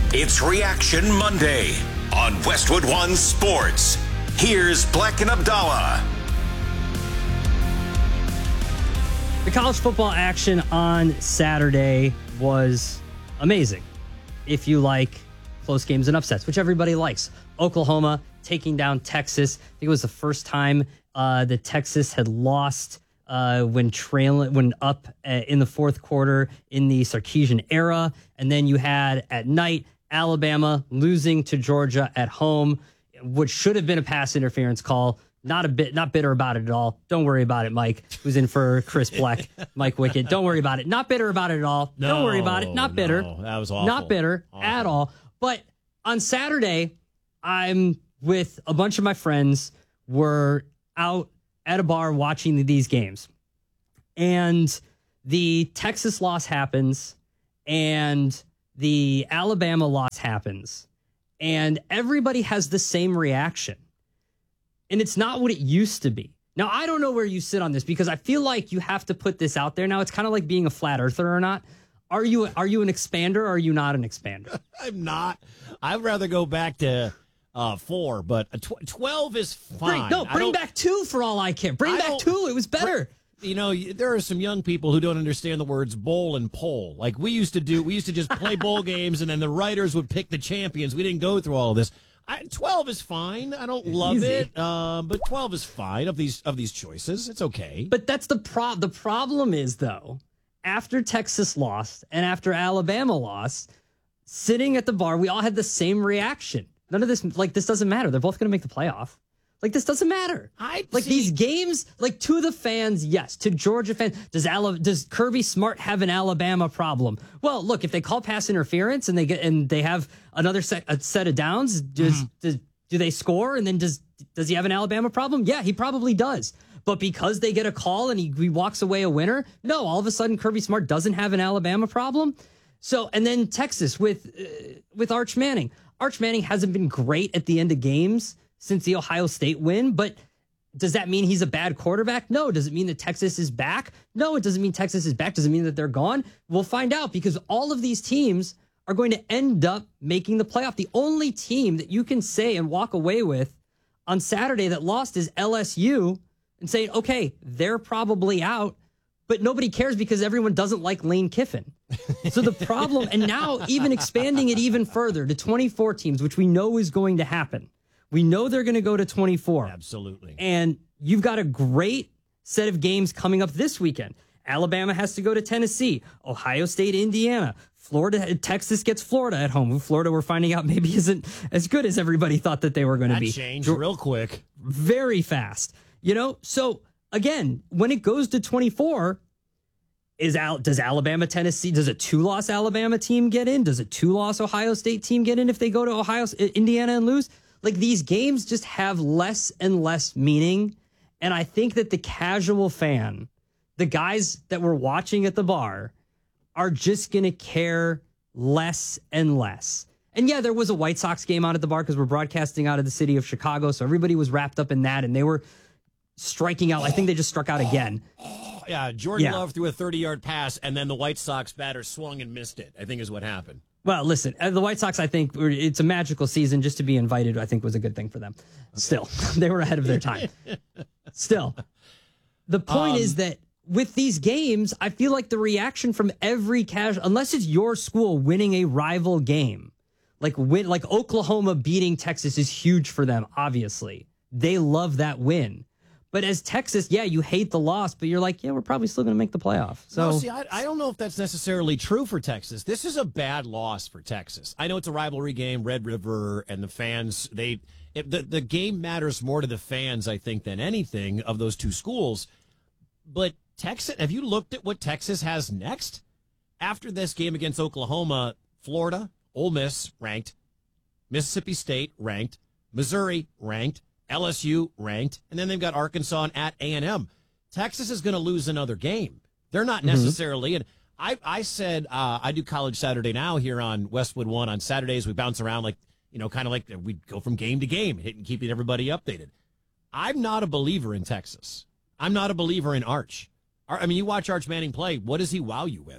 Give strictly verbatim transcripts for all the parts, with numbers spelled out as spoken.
It's Reaction Monday on Westwood One Sports. Here's Black and Abdallah. The college football action on Saturday was amazing. If you like close games and upsets, which everybody likes. Oklahoma taking down Texas. I think it was the first time uh, that Texas had lost uh, when trailing, when up uh, in the fourth quarter in the Sarkisian era. And then you had at night Alabama losing to Georgia at home, which should have been a pass interference call. Not a bit, not bitter about it at all. Don't worry about it, Mike, who's in for Chris Black, Mike Wickett. Don't worry about it. Not bitter about it at all. No, Don't worry about it. Not bitter. No, that was awful. Not bitter awful. at all. But on Saturday, I'm with a bunch of my friends. We're out at a bar watching these games. And the Texas loss happens, and the Alabama loss happens, and everybody has the same reaction. And it's not what it used to be. Now, I don't know where you sit on this because I feel like you have to put this out there. Now, it's kind of like being a flat earther or not. Are you are you an expander or are you not an expander? I'm not. I'd rather go back to uh, four, but a tw- twelve is fine. Bring, no, bring back two for all I care. Bring I back two. It was better. You know, there are some young people who don't understand the words bowl and poll. Like we used to do, we used to just play bowl games and then the writers would pick the champions. We didn't go through all of this. I, twelve is fine. I don't love Easy. it, uh, but twelve is fine of these of these choices. It's okay. But that's the pro. The problem is, though, after Texas lost and after Alabama lost, sitting at the bar, we all had the same reaction. None of this, like, this doesn't matter. They're both going to make the playoff. Like, this doesn't matter. I like see. These games, like to the fans, yes. To Georgia fans, does Ala- does Kirby Smart have an Alabama problem? Well, look, if they call pass interference and they get and they have another set, a set of downs, does, mm-hmm. does do they score? And then does does he have an Alabama problem? Yeah, he probably does. But because they get a call and he, he walks away a winner, no, all of a sudden Kirby Smart doesn't have an Alabama problem. So, and then Texas with uh, with Arch Manning. Arch Manning hasn't been great at the end of games since the Ohio State win, but does that mean he's a bad quarterback? No. Does it mean that Texas is back? No, it doesn't mean Texas is back. Does it mean that they're gone? We'll find out because all of these teams are going to end up making the playoff. The only team that you can say and walk away with on Saturday that lost is L S U and say, okay, they're probably out, but nobody cares because everyone doesn't like Lane Kiffin. So the problem, and now even expanding it even further to twenty-four teams, which we know is going to happen. We know they're going to go to twenty-four. Absolutely. And you've got a great set of games coming up this weekend. Alabama has to go to Tennessee, Ohio State, Indiana, Florida, Texas gets Florida at home. Florida, we're finding out, maybe isn't as good as everybody thought that they were going to be. That changed real quick. Very fast. You know, so again, when it goes to twenty-four, is Al, does Alabama, Tennessee, does a two-loss Alabama team get in? Does a two-loss Ohio State team get in if they go to Ohio, Indiana and lose? Like, these games just have less and less meaning. And I think that the casual fan, the guys that were watching at the bar, are just going to care less and less. And yeah, there was a White Sox game on at the bar because we're broadcasting out of the city of Chicago. So everybody was wrapped up in that and they were striking out. I think they just struck out again. Yeah, Jordan Yeah. Love threw a thirty-yard pass and then the White Sox batter swung and missed it, I think is what happened. Well, listen, the White Sox, I think it's a magical season. Just to be invited, I think, was a good thing for them. Still, they were ahead of their time. Still, the point Um, is that with these games, I feel like the reaction from every casual, unless it's your school winning a rival game, like win, like Oklahoma beating Texas is huge for them, obviously. They love that win. But as Texas, yeah, you hate the loss, but you're like, yeah, we're probably still going to make the playoff. So, no, see, I, I don't know if that's necessarily true for Texas. This is a bad loss for Texas. I know it's a rivalry game, Red River, and the fans, they it, the, the game matters more to the fans, I think, than anything of those two schools. But Texas, have you looked at what Texas has next? After this game against Oklahoma, Florida, Ole Miss, ranked, Mississippi State, ranked, Missouri, ranked, L S U ranked, and then they've got Arkansas and at A and M. Texas is going to lose another game. They're not necessarily, and I, I said uh, I do College Saturday Now here on Westwood One on Saturdays. We bounce around like, you know, kind of like we go from game to game, hitting, keeping everybody updated. I'm not a believer in Texas. I'm not a believer in Arch. I mean, you watch Arch Manning play. What does he wow you with?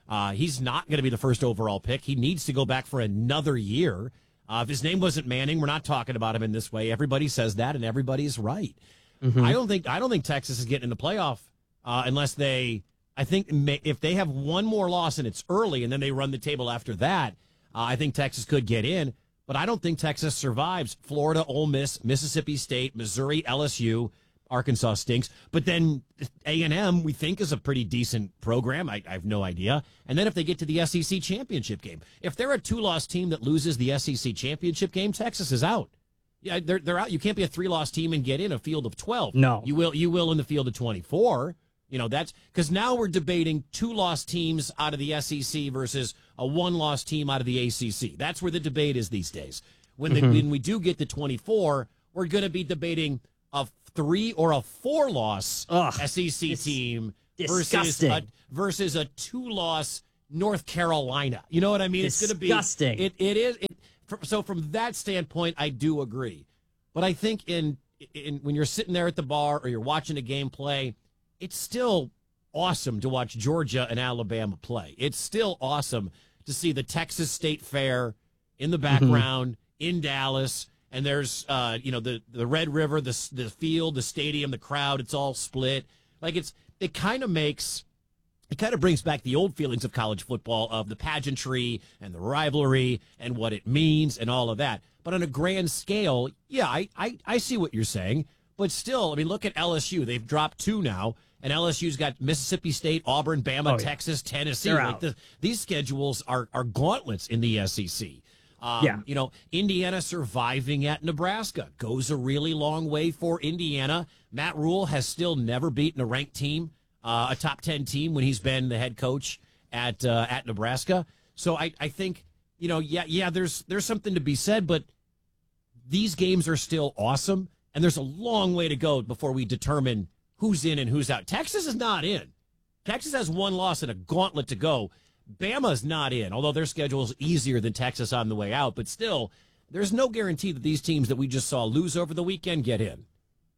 Uh, he's not going to be the first overall pick. He needs to go back for another year. Uh, if his name wasn't Manning, we're not talking about him in this way. Everybody says that, and everybody's right. Mm-hmm. I don't think I don't think Texas is getting in the playoff uh, unless they. I think may, if they have one more loss and it's early, and then they run the table after that, uh, I think Texas could get in. But I don't think Texas survives Florida, Ole Miss, Mississippi State, Missouri, L S U. Arkansas stinks, but then A and M we think is a pretty decent program. I, I have no idea. And then if they get to the S E C championship game, if they're a two-loss team that loses the S E C championship game, Texas is out. Yeah, they're they're out. You can't be a three-loss team and get in a field of twelve. No, you will. You will in the field of twenty-four. You know that's because now we're debating two-loss teams out of the S E C versus a one-loss team out of the A C C. That's where the debate is these days. When the, mm-hmm. when we do get to twenty-four, we're going to be debating a three or a four loss Ugh, S E C team versus a, versus a two loss North Carolina. You know what I mean? Disgusting. It's going to be it. It is. It, so from that standpoint, I do agree. But I think in in when you're sitting there at the bar or you're watching a game play, it's still awesome to watch Georgia and Alabama play. It's still awesome to see the Texas State Fair in the background mm-hmm. in Dallas. And there's, uh, you know, the, the Red River, the the field, the stadium, the crowd. It's all split. Like it's, it kind of makes, it kind of brings back the old feelings of college football, of the pageantry and the rivalry and what it means and all of that. But on a grand scale, yeah, I, I, I see what you're saying. But still, I mean, look at L S U. They've dropped two now, and L S U's got Mississippi State, Auburn, Bama, oh, yeah. Texas, Tennessee. They're like out. The, these schedules are are gauntlets in the S E C. Um, yeah. You know, Indiana surviving at Nebraska goes a really long way for Indiana. Matt Rule has still never beaten a ranked team, uh, a top ten team, when he's been the head coach at uh, at Nebraska. So I, I think, you know, yeah, yeah, there's there's something to be said, but these games are still awesome, and there's a long way to go before we determine who's in and who's out. Texas is not in. Texas has one loss and a gauntlet to go. Bama's not in, although their schedule is easier than Texas on the way out. But still, there's no guarantee that these teams that we just saw lose over the weekend get in.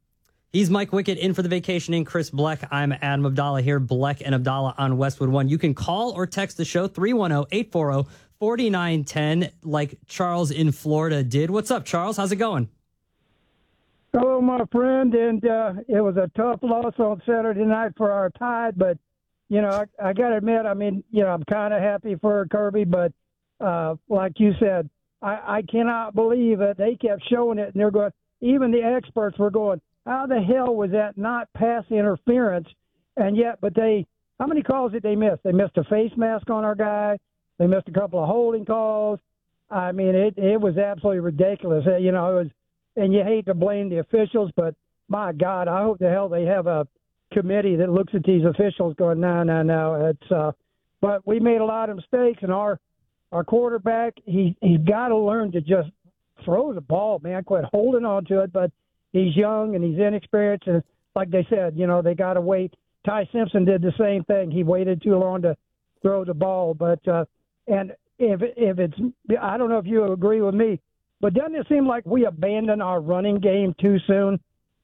He's Mike Wickett in for the vacationing Chris Bleck. I'm Adam Abdallah here, Bleck and Abdallah on Westwood One. You can call or text the show, three one zero, eight four zero, four nine one zero, like Charles in Florida did. What's up, Charles? How's it going? Hello, my friend. And uh, it was a tough loss on Saturday night for our Tide, but you know, I, I got to admit, I mean, you know, I'm kind of happy for Kirby, but uh, like you said, I, I cannot believe it. They kept showing it, and they're going, even the experts were going, how the hell was that not pass interference? And yet, but they, how many calls did they miss? They missed a face mask on our guy. They missed a couple of holding calls. I mean, it, it was absolutely ridiculous. You know, it was, and you hate to blame the officials, but my God, I hope the hell they have a committee that looks at these officials going, no, no, no. It's, uh, but we made a lot of mistakes, and our, our quarterback, he, he's got to learn to just throw the ball, man, quit holding on to it. But he's young and he's inexperienced. And like they said, you know, they got to wait. Ty Simpson did the same thing. He waited too long to throw the ball. But, uh, and if, if it's, I don't know if you agree with me, but doesn't it seem like we abandoned our running game too soon?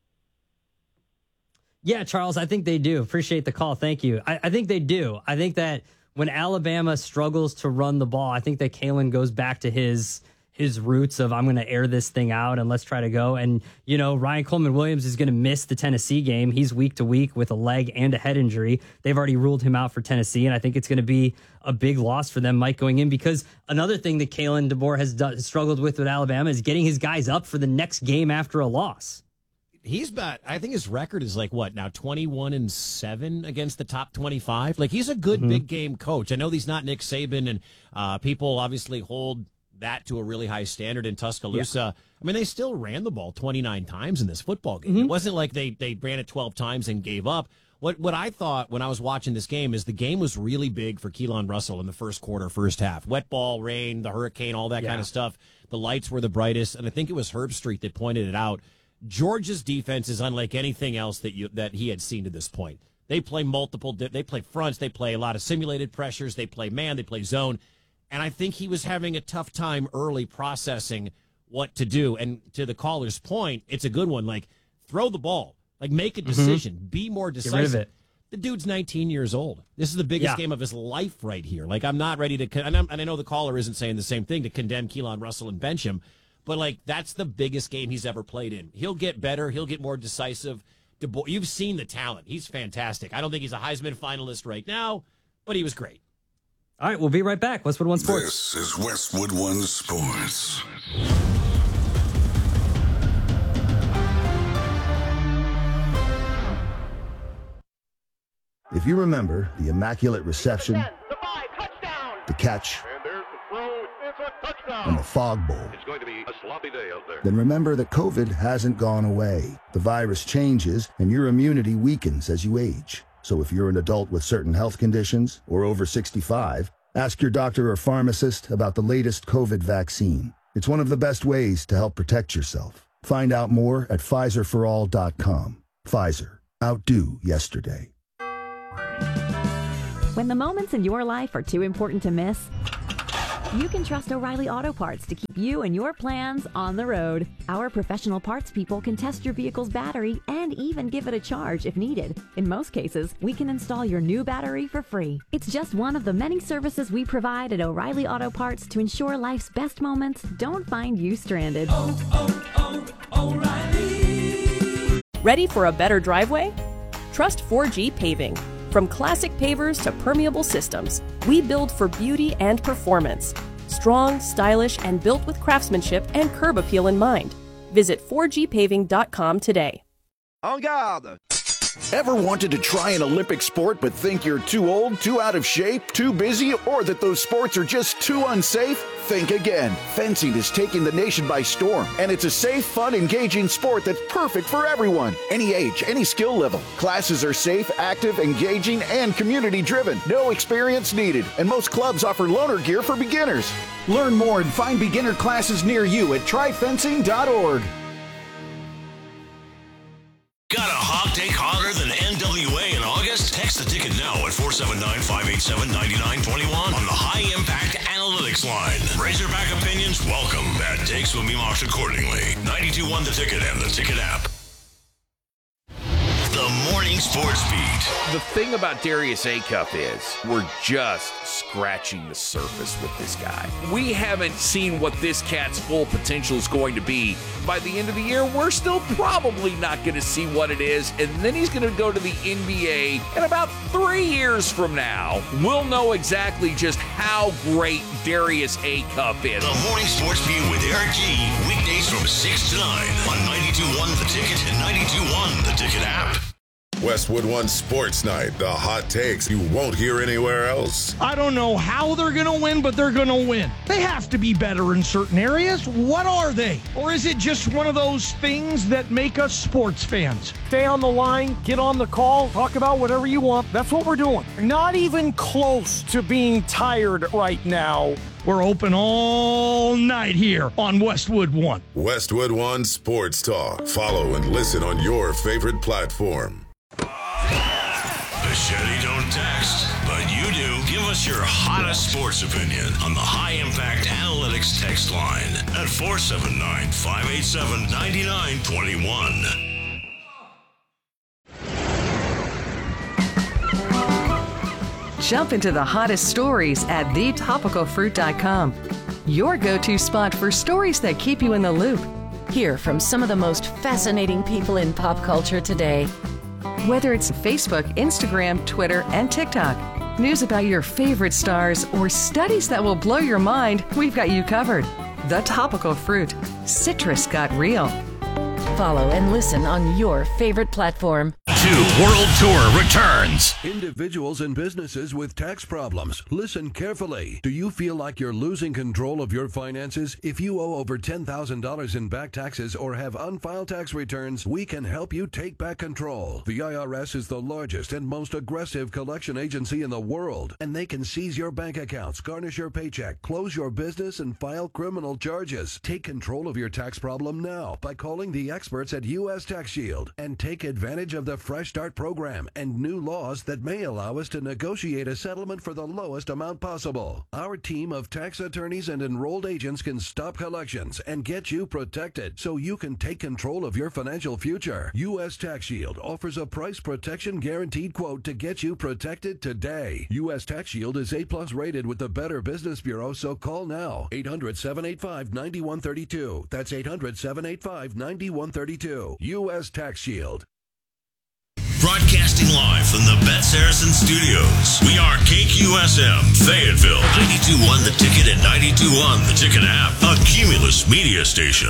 Yeah, Charles, I think they do. Appreciate the call. Thank you. I, I think they do. I think that when Alabama struggles to run the ball, I think that Kalen goes back to his his roots of, I'm going to air this thing out and let's try to go. And, you know, Ryan Coleman Williams is going to miss the Tennessee game. He's week to week with a leg and a head injury. They've already ruled him out for Tennessee, and I think it's going to be a big loss for them, Mike, going in, because another thing that Kalen DeBoer has done, struggled with with Alabama is getting his guys up for the next game after a loss. He's about, I think his record is like what now, twenty-one and seven against the top twenty-five. Like, he's a good mm-hmm. big game coach. I know he's not Nick Saban, and uh, people obviously hold that to a really high standard in Tuscaloosa. Yeah. I mean, they still ran the ball twenty-nine times in this football game. Mm-hmm. It wasn't like they they ran it twelve times and gave up. What what I thought when I was watching this game is the game was really big for Keelan Russell in the first quarter, first half. Wet ball, rain, the hurricane, all that yeah. kind of stuff. The lights were the brightest, and I think it was Herb Street that pointed it out. Georgia's defense is unlike anything else that you that he had seen to this point. They play multiple, they play fronts, they play a lot of simulated pressures, they play man, they play zone, and I think he was having a tough time early processing what to do. And to the caller's point, it's a good one. Like, throw the ball, like make a decision, mm-hmm. be more decisive. Get rid of it. The dude's nineteen years old. This is the biggest Yeah. game of his life right here. Like, I'm not ready to, con- and, I'm, and I know the caller isn't saying the same thing, to condemn Keelan Russell and bench him, but, like, that's the biggest game he's ever played in. He'll get better. He'll get more decisive. Du Bois, you've seen the talent. He's fantastic. I don't think he's a Heisman finalist right now, but he was great. All right, we'll be right back. Westwood One Sports. This is Westwood One Sports. If you remember the immaculate reception, The five, touchdown. the catch, And there's the throw. It's a touchdown. and the fog bowl, It's going to be a sloppy day out there. then remember that COVID hasn't gone away. The virus changes, and your immunity weakens as you age. So if you're an adult with certain health conditions or over sixty-five, ask your doctor or pharmacist about the latest COVID vaccine. It's one of the best ways to help protect yourself. Find out more at Pfizer for all dot com. Pfizer. Outdo yesterday. When the moments in your life are too important to miss, you can trust O'Reilly Auto Parts to keep you and your plans on the road. Our professional parts people can test your vehicle's battery and even give it a charge if needed. In most cases, we can install your new battery for free. It's just one of the many services we provide at O'Reilly Auto Parts to ensure life's best moments don't find you stranded. Oh, oh, O'Reilly. Ready for a better driveway? Trust four G Paving. From classic pavers to permeable systems, we build for beauty and performance. Strong, stylish, and built with craftsmanship and curb appeal in mind. Visit four G paving dot com today. En garde! Ever wanted to try an Olympic sport but think you're too old, too out of shape, too busy, or that those sports are just too unsafe? Think again. Fencing is taking the nation by storm, and it's a safe, fun, engaging sport that's perfect for everyone. Any age, any skill level. Classes are safe, active, engaging, and community-driven. No experience needed, and most clubs offer loaner gear for beginners. Learn more and find beginner classes near you at try fencing dot org. Got a hot take hotter than N W A in August? Text the ticket now at four seven nine, five eight seven, nine nine two one on the High Impact Analytics line. Razorback opinions welcome. Bad takes will be marked accordingly. ninety-two one The Ticket and the Ticket app. The Morning Sports Beat. The thing about Darius Acuff is we're just scratching the surface with this guy. We haven't seen what this cat's full potential is going to be. By the end of the year, we're still probably not going to see what it is, and then he's going to go to the N B A, and about three years from now, we'll know exactly just how great Darius Acuff is. The Morning Sports Beat with Eric G. Weekdays from six to nine on ninety-two one The Ticket and ninety-two one The Ticket app. Westwood One Sports Night. The hot takes you won't hear anywhere else. I don't know how they're going to win, but they're going to win. They have to be better in certain areas. What are they? Or is it just one of those things that make us sports fans? Stay on the line, get on the call, talk about whatever you want. That's what we're doing. Not even close to being tired right now. We're open all night here on Westwood One. Westwood One Sports Talk. Follow and listen on your favorite platform. Machete don't text, but you do. Give us your hottest sports opinion on the High Impact Analytics text line at four seven nine, five eight seven, nine nine two one. Jump into the hottest stories at the topical fruit dot com. Your go-to spot for stories that keep you in the loop. Hear from some of the most fascinating people in pop culture today. Whether it's Facebook, Instagram, Twitter, and TikTok, news about your favorite stars, or studies that will blow your mind, we've got you covered. The Topical Fruit. Citrus got real. Follow and listen on your favorite platform. Two World Tour returns. Individuals and businesses with tax problems. Listen carefully. Do you feel like you're losing control of your finances? If you owe over ten thousand dollars in back taxes or have unfiled tax returns, we can help you take back control. The I R S is the largest and most aggressive collection agency in the world, and they can seize your bank accounts, garnish your paycheck, close your business, and file criminal charges. Take control of your tax problem now by calling the experts at U S Tax Shield and take advantage of the Fresh Start program and new laws that may allow us to negotiate a settlement for the lowest amount possible. Our team of tax attorneys and enrolled agents can stop collections and get you protected so you can take control of your financial future. U S Tax Shield offers a price protection guaranteed quote to get you protected today. U S Tax Shield is A plus rated with the Better Business Bureau, so call now. eight hundred, seven eight five, nine one three two. That's eight hundred, seven eight five, nine one three two. U S Tax Shield. Broadcasting live from the Bet Saracen Studios. We are K Q S M, Fayetteville, ninety-two point one The Ticket and ninety-two point one The Ticket app, a Cumulus media station.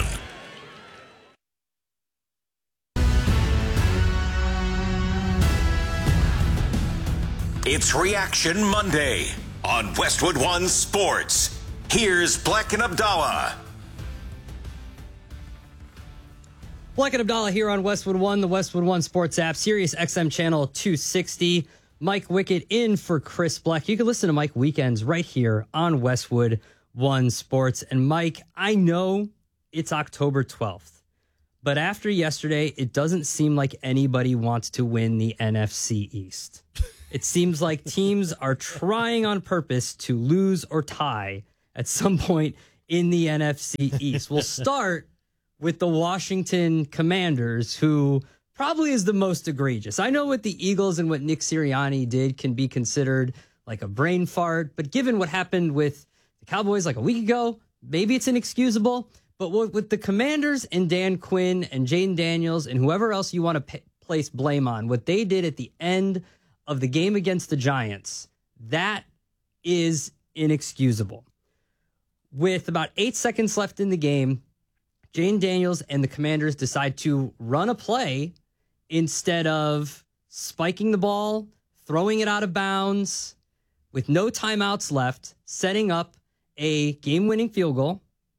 It's Reaction Monday on Westwood One Sports. Here's Black and Abdallah. Black and Abdallah here on Westwood One, the Westwood One Sports app, Sirius X M channel two sixty. Mike Wickett in for Chris Black. You can listen to Mike weekends right here on Westwood One Sports. And Mike, I know it's October twelfth, but after yesterday, it doesn't seem like anybody wants to win the N F C East. It seems like teams are trying on purpose to lose or tie at some point in the N F C East. We'll start with the Washington Commanders, who probably is the most egregious. I know what the Eagles and what Nick Sirianni did can be considered like a brain fart, but given what happened with the Cowboys like a week ago, maybe it's inexcusable. But with the Commanders and Dan Quinn and Jaden Daniels and whoever else you want to p- place blame on, what they did at the end of the game against the Giants, that is inexcusable. With about eight seconds left in the game, Jaden Daniels and the Commanders decide to run a play instead of spiking the ball, throwing it out of bounds, with no timeouts left, setting up a game-winning field goal.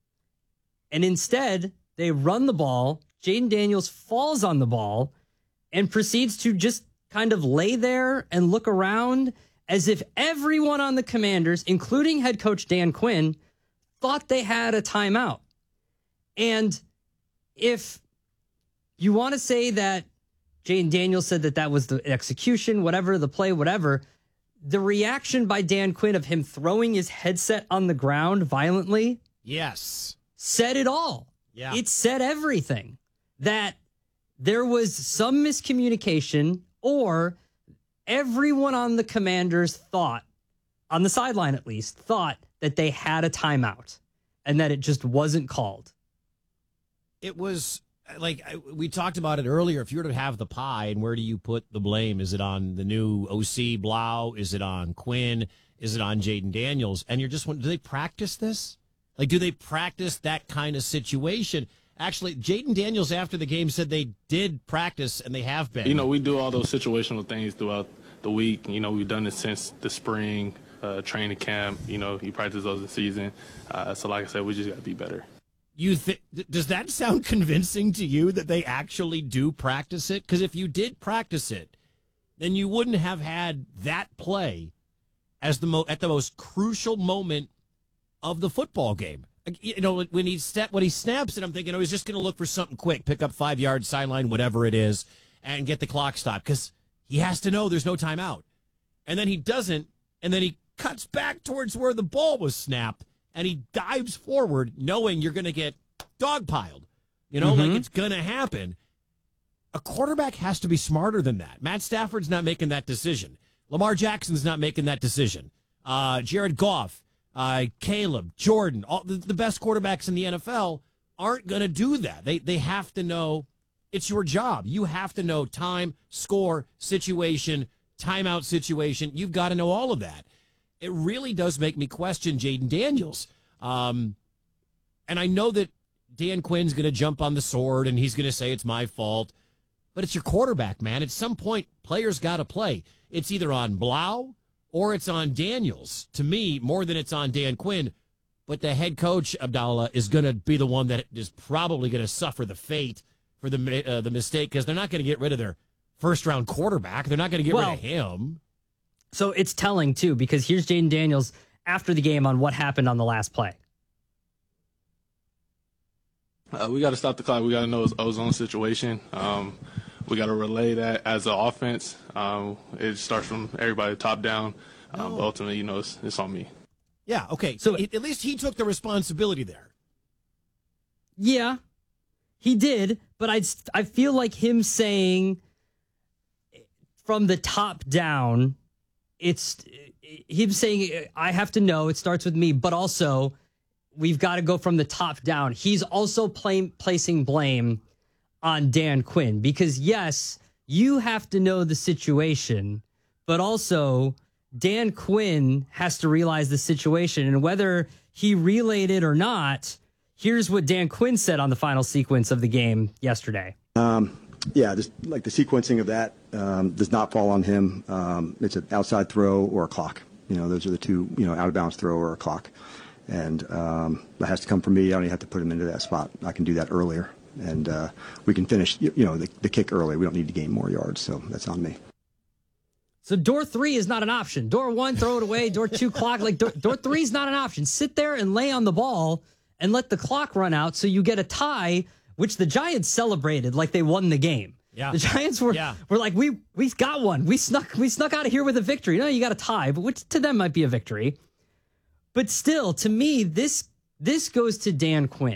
And instead, they run the ball. Jaden Daniels falls on the ball and proceeds to just kind of lay there and look around as if everyone on the Commanders, including head coach Dan Quinn, thought they had a timeout. And if you want to say that Jaden Daniels said that that was the execution, whatever, the play, whatever, the reaction by Dan Quinn of him throwing his headset on the ground violently, yes, said it all. Yeah. It said everything. That there was some miscommunication, or everyone on the Commanders thought, on the sideline at least, thought that they had a timeout and that it just wasn't called. It was like we talked about it earlier. If you were to have the pie, and where do you put the blame? Is it on the new O C Blau? Is it on Quinn? Is it on Jaden Daniels? And you're just wondering, do they practice this? Like, do they practice that kind of situation? Actually, Jaden Daniels after the game said they did practice, and they have been. You know, we do all those situational things throughout the week. You know, we've done it since the spring, uh, training camp. You know, you practice those in the season. Uh, so, like I said, we just got to be better. You th- does that sound convincing to you that they actually do practice it? Because if you did practice it, then you wouldn't have had that play as the mo- at the most crucial moment of the football game. You know, when he step when he snaps it, I'm thinking, oh, he's just going to look for something quick, pick up five yards, sideline, whatever it is, and get the clock stopped because he has to know there's no timeout. And then he doesn't, and then he cuts back towards where the ball was snapped. And he dives forward knowing you're going to get dogpiled. You know, mm-hmm. like it's going to happen. A quarterback has to be smarter than that. Matt Stafford's not making that decision. Lamar Jackson's not making that decision. Uh, Jared Goff, uh, Caleb, Jordan, all the, the best quarterbacks in the N F L aren't going to do that. They, they have to know it's your job. You have to know time, score, situation, timeout situation. You've got to know all of that. It really does make me question Jaden Daniels. Um, and I know that Dan Quinn's going to jump on the sword and he's going to say it's my fault. But it's your quarterback, man. At some point, players got to play. It's either on Blau or it's on Daniels. To me, more than it's on Dan Quinn. But the head coach, Abdallah, is going to be the one that is probably going to suffer the fate for the, uh, the mistake because they're not going to get rid of their first-round quarterback. They're not going to get well, rid of him. So it's telling, too, because here's Jaden Daniels after the game on what happened on the last play. Uh, we got to stop the clock. We got to know it's ozone situation. Um, we got to relay that as an offense. Um, it starts from everybody top down. Um, No. But ultimately, you know, it's, it's on me. Yeah, okay. So at least he took the responsibility there. Yeah, he did, but I I feel like him saying from the top down, it's him saying I have to know it starts with me, but also we've got to go from the top down. He's also play, placing blame on Dan Quinn because yes, you have to know the situation, but also Dan Quinn has to realize the situation, and whether he relayed it or not. Here's what Dan Quinn said on the final sequence of the game yesterday. Um, yeah, just like the sequencing of that um, does not fall on him. Um, it's an outside throw or a clock. You know, those are the two, you know, out of bounds throw or a clock. And um, that has to come from me. I don't even have to put him into that spot. I can do that earlier. And uh, we can finish, you, you know, the, the kick early. We don't need to gain more yards. So that's on me. So door three is not an option. Door one, throw it away. Door two, clock. Like door, door three is not an option. Sit there and lay on the ball and let the clock run out so you get a tie, which the Giants celebrated like they won the game. Yeah. The Giants were Yeah. were like, we we got one. We snuck we snuck out of here with a victory. No, you got a tie, but which to them might be a victory. But still, to me, this this goes to Dan Quinn.